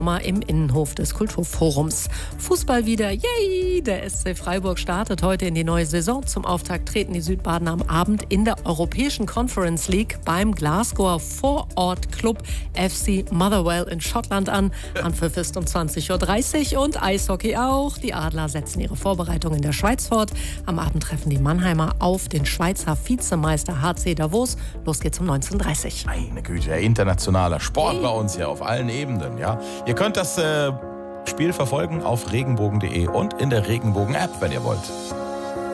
Mal im Innenhof des Kulturforums. Fußball wieder, yay! Der SC Freiburg startet heute in die neue Saison. Zum Auftakt treten die Südbadener am Abend in der Europäischen Conference League beim Glasgower Vorortclub FC Motherwell in Schottland an. Anpfiff ist um 20:30 Uhr und Eishockey auch. Die Adler setzen ihre Vorbereitung in der Schweiz fort. Am Abend treffen die Mannheimer auf den Schweizer Vizemeister HC Davos. Los geht's um 19:30 Uhr. Meine Güte, internationaler Sport bei uns hier auf allen Ebenen, ja. Ihr könnt das Spiel verfolgen auf regenbogen.de und in der Regenbogen-App, wenn ihr wollt.